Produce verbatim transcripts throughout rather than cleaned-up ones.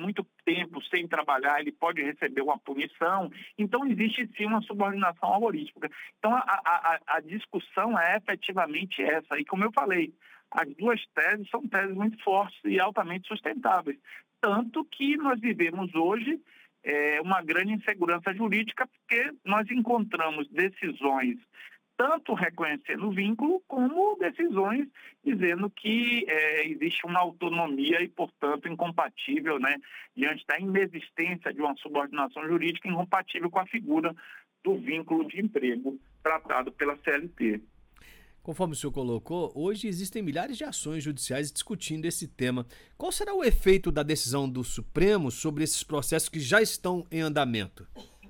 muito tempo sem trabalhar, ele pode receber uma punição. Então, existe sim uma subordinação algorítmica. Então, a, a, a discussão é efetivamente essa. E como eu falei, as duas teses são teses muito fortes e altamente sustentáveis. Tanto que nós vivemos hoje é, uma grande insegurança jurídica, porque nós encontramos decisões tanto reconhecendo o vínculo, como decisões dizendo que é, existe uma autonomia e, portanto, incompatível, né, diante da inexistência de uma subordinação jurídica, incompatível com a figura do vínculo de emprego tratado pela C L T. Conforme o senhor colocou, hoje existem milhares de ações judiciais discutindo esse tema. Qual será o efeito da decisão do Supremo sobre esses processos que já estão em andamento?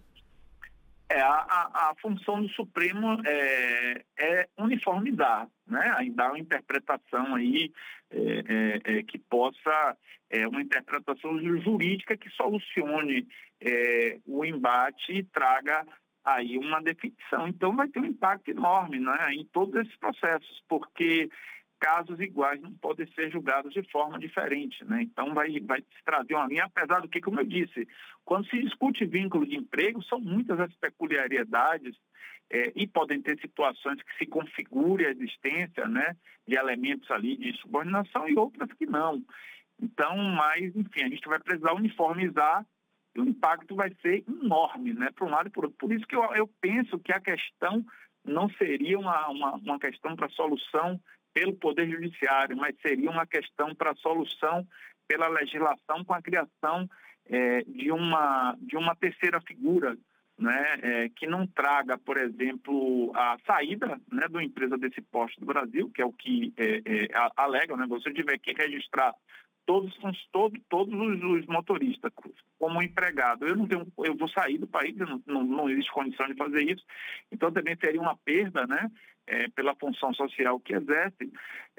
É, a, a, a função do Supremo é, é uniformizar, né? Aí dar uma interpretação aí é, é, é, que possa, é, uma interpretação jurídica que solucione é, o embate e traga aí uma definição. Então vai ter um impacto enorme, né, em todos esses processos, porque casos iguais não podem ser julgados de forma diferente, né? Então vai, vai se trazer uma linha, apesar do que, como eu disse, quando se discute vínculo de emprego, são muitas as peculiaridades é, e podem ter situações que se configure a existência, né, de elementos ali de subordinação e outras que não. Então, mas, enfim, a gente vai precisar uniformizar e o impacto vai ser enorme, né, para um lado e por outro. Por isso que eu, eu penso que a questão não seria uma, uma, uma questão para solução pelo Poder Judiciário, mas seria uma questão para solução pela legislação com a criação é, de, uma, de uma terceira figura, né, é, que não traga, por exemplo, a saída, né, de uma empresa desse porte do Brasil, que é o que é, é, alega, né, você tiver que registrar todos, todos, todos os, os motoristas como empregado. Eu não tenho, eu vou sair do país, não, não, não existe condição de fazer isso, então também seria uma perda, né, é, pela função social que exerce.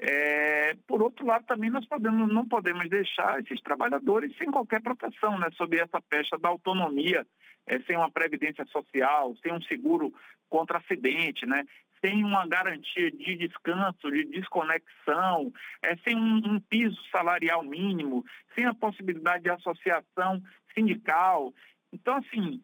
É, por outro lado, também nós podemos, não podemos deixar esses trabalhadores sem qualquer proteção, né, sob essa pecha da autonomia, é, sem uma previdência social, sem um seguro contra acidente, né, sem uma garantia de descanso, de desconexão, é, sem um, um piso salarial mínimo, sem a possibilidade de associação sindical. Então, assim,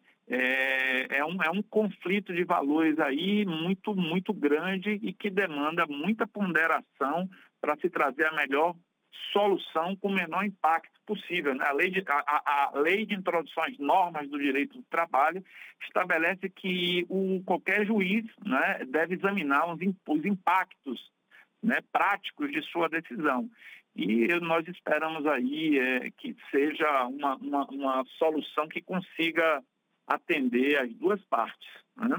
é, é, um, é um conflito de valores aí muito, muito grande e que demanda muita ponderação para se trazer a melhor solução com o menor impacto possível, né? A lei de, a, a lei de introdução às normas do direito do trabalho estabelece que o, qualquer juiz, né, deve examinar os, os impactos, né, práticos de sua decisão. E nós esperamos aí é, que seja uma, uma, uma solução que consiga atender as duas partes, né?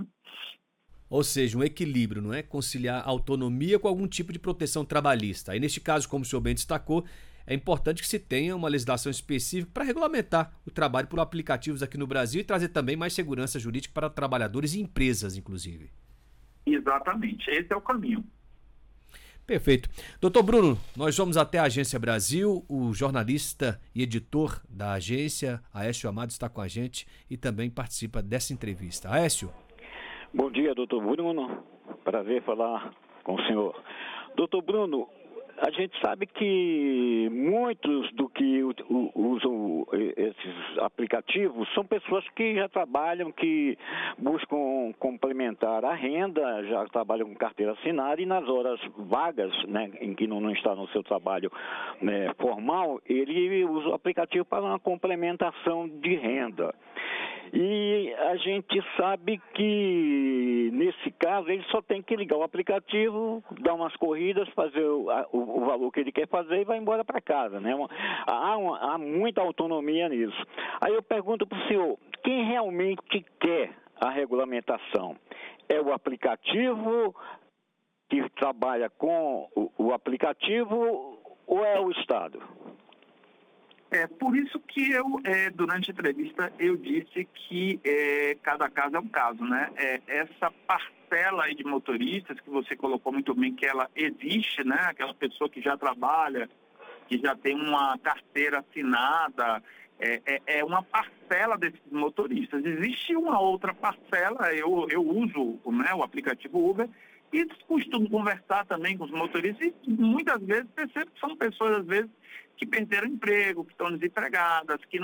Ou seja, um equilíbrio, não é? Conciliar autonomia com algum tipo de proteção trabalhista. Aí, neste caso, como o senhor bem destacou, é importante que se tenha uma legislação específica para regulamentar o trabalho por aplicativos aqui no Brasil e trazer também mais segurança jurídica para trabalhadores e empresas, inclusive. Exatamente, esse é o caminho. Perfeito. Doutor Bruno, nós vamos até a Agência Brasil, o jornalista e editor da agência, Aécio Amado, está com a gente e também participa dessa entrevista. Aécio? Bom dia, doutor Bruno. Prazer falar com o senhor. Doutor Bruno, a gente sabe que muitos do que usam esses aplicativos são pessoas que já trabalham, que buscam complementar a renda, já trabalham com carteira assinada e nas horas vagas, né, em que não, não está no seu trabalho, né, formal, ele usa o aplicativo para uma complementação de renda. E a gente sabe que, nesse caso, ele só tem que ligar o aplicativo, dar umas corridas, fazer o, o, o valor que ele quer fazer e vai embora para casa, né? Há, uma, há muita autonomia nisso. Aí eu pergunto para o senhor, quem realmente quer a regulamentação? É o aplicativo que trabalha com o, o aplicativo ou é o Estado? É por isso que eu, é, durante a entrevista, eu disse que é, cada caso é um caso, né? É, essa parcela aí de motoristas que você colocou muito bem, que ela existe, né? Aquela pessoa que já trabalha, que já tem uma carteira assinada, é, é, é uma parcela desses motoristas. Existe uma outra parcela, eu, eu uso, né, o aplicativo Uber, e costumo conversar também com os motoristas e muitas vezes percebo que são pessoas, às vezes, que perderam emprego, que estão desempregadas, que não